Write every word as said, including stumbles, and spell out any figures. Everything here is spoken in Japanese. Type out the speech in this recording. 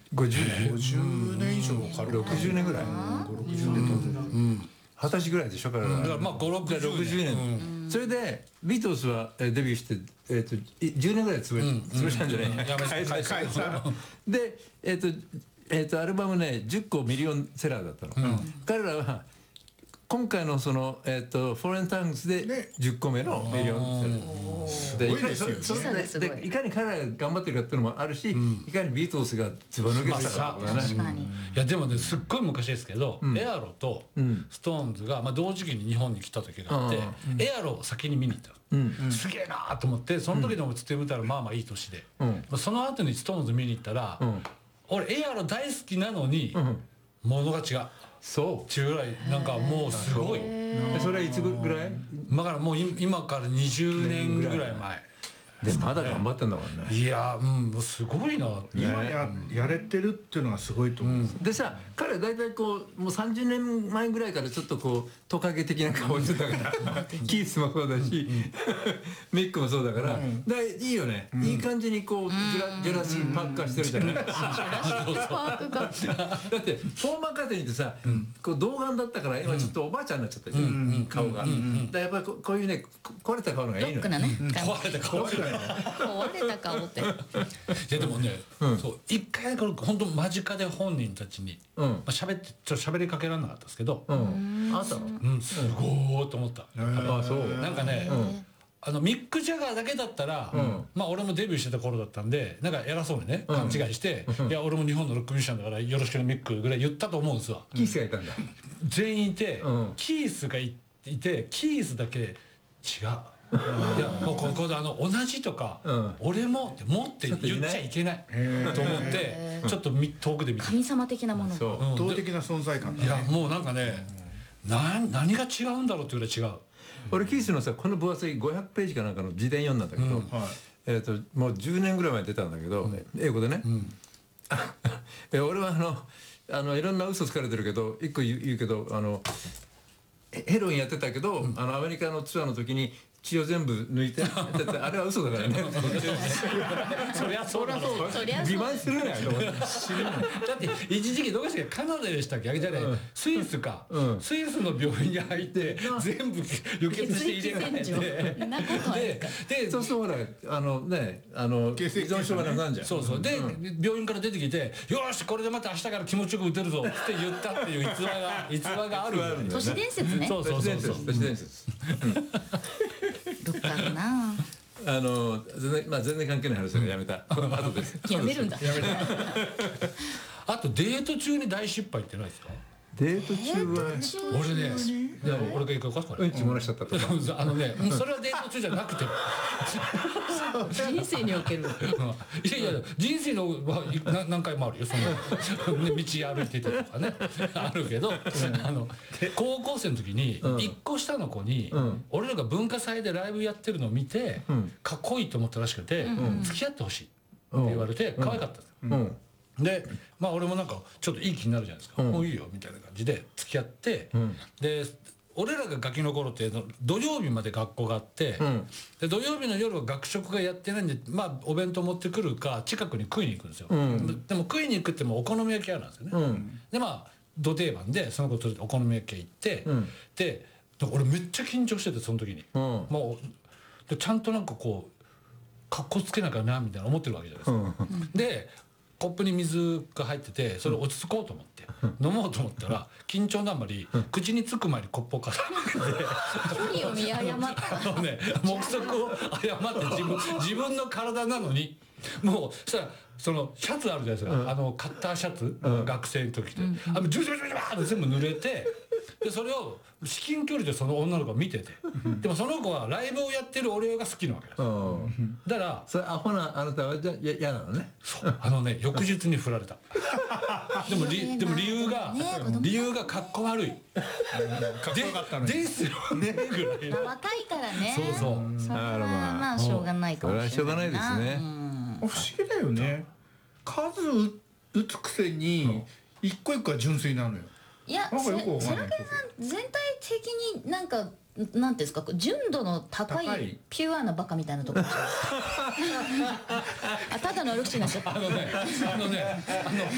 ごじゅうねんごじゅうねん以上かろくじゅうねんぐらいご、ろくじゅうねん経ってる。 二十歳ぐらいでしょ彼ら、 だからまあご、ろくじゅうねんろくじゅうねん、それでビートルズはえーデビューして、えー、とじゅうねんぐらい潰れ、潰したんじゃない、 やめて解散で、えーとえー、とアルバムねじゅっこミリオンセラーだったの、彼らは今回のその、えー、とフォーレンタングスでじゅっこめのミリオンセラーすごいですよね。 それででいかに彼らが頑張ってるかっていうのもあるし、いかにビートルズがずば抜けてたかとかね、 確かに。 いやでもねすっごい昔ですけど、エアロとストーンズが、まあ、同時期に日本に来た時があって、エアロを先に見に行ったの、すげえなと思ってその時でもつってみたらまあまあいい年で、その後にストーンズ見に行ったら、俺エアロ大好きなのに、ものが違う。 そう中ぐらいなんかもうすごい。 でそれはいつぐらいだからもう今からにじゅうねんぐらい前でまだ頑張ってんだもんね。 いやうんすごいな。 今ややれてるっていうのがすごいと思う。 でさ彼大体こうもうさんじゅうねんまえぐらいからちょっとこうトカゲ的な顔してたからキースもそうだしミックもそうだからでいいよね、いい感じにこうジュラジュラシーパッカーしてるじゃない。だってポール・マッカートニーってさこう童顔だったから今ちょっとおばあちゃんになっちゃったよ顔が。だやっぱりこういうね壊れた顔のがいいの。 ロックなね。 壊れた顔。 壊れた顔って。 いやでもね、そう一回これ本当間近で本人たちに喋ってちょっと喋りかけられなかったですけど、 あったの？ うんすごーと思った。 あそう。 なんかね、あのミック・ジャガーだけだったら、まあ俺もデビューしてた頃だったんでなんか偉そうにね勘違いして「いや俺も日本のロックミュージシャンだからよろしくねミック」ぐらい言ったと思うんですわ。 キースがいたんだ。 全員いてキースがいてキースだけ違う。いやもうここであの同じとか、俺もってもって言っちゃいけないと思ってちょっと遠くで見て神様的なもの。 そう圧倒的な存在感だいやもうなんかねな何が違うんだろうっていうぐらい違う。 俺キースのさこの分厚いごひゃくページかなんかの自伝読んだんだけど、えっともうじゅうねんぐらい前に出たんだけど英語でね。俺はあのあのいろんな嘘つかれてるけど一個言う言うけどあのヘロインやってたけど、あのアメリカのツアーの時に血を全部抜いてあれは嘘だからね。 そりゃそうだろう。 そりゃ自慢するなよ。 だって一時期どこでしたっけカナダでしたっけあれじゃないスイスかスイスの病院に入って全部輸血して入れ替えてなことはないですか。 でそうするとほらあのねあの依存症がなくなるじゃん。 そうそうで病院から出てきて「よしこれでまた明日から気持ちよく打てるぞ」って言ったっていう逸話が逸話があるんだよね。 都市伝説ね。 そうそうそうそう。 都市伝説。 どっかあるな。 あの全然まあ全然関係ない話だからやめた。後です。 やめるんだ。 あとデート中に大失敗ってないですか？ デート中は俺ねいや俺が行くかこれうんち漏らしちゃったとか。 あのねそれはデート中じゃなくて人生における。 いやいや人生のはな何回もあるよその、ね、道歩いててとかねあるけどあの高校生の時にいっこ下の子に俺らが文化祭でライブやってるのを見てかっこいいと思ったらしくて付き合ってほしいって言われて可愛かったんですよ。でまあ俺もなんかちょっといい気になるじゃないですか、もういいよみたいな感じで付き合って、で俺らがガキの頃って土曜日まで学校があって、で土曜日の夜は学食がやってないんでまあお弁当持ってくるか近くに食いに行くんですよ、でも食いに行くってもお好み焼き屋なんですよね、でまあど定番でその子とお好み焼き屋行って、で俺めっちゃ緊張しててその時に、もうでちゃんとなんかこうかっこつけなきゃなみたいな思ってるわけじゃないですか、でコップに水が入っててそれを落ち着こうと思って飲もうと思ったら緊張のあまり口につく前にコップを傾けて距離を見誤った。 あのね目測を誤って自分自分の体なのにもうそしたらそのシャツあるじゃないですか、あのカッターシャツ、学生の時ってあのジュジュジュジューって全部濡れてでそれを至近距離でその女の子が見てて、でもその子はライブをやってる俺が好きなわけです。だからそれアホなあなたはじゃや嫌なのね。 あのね翌日に振られた。でもりでも理由が理由がかっこ悪い。 かっこよかったのにですよねぐらい。 若いからね。 そうそうそれはまあしょうがないかもしれないな。 それはしょうがないですね。 不思議だよね。数打つくせに一個一個は純粋なのよ。 いや、 なんかよくわかセラんないケンさん全体的になんかなんていうんですか純度の高い高いピュアなバカみたいなところあただの悪口になっちゃった。 あのねあのねあの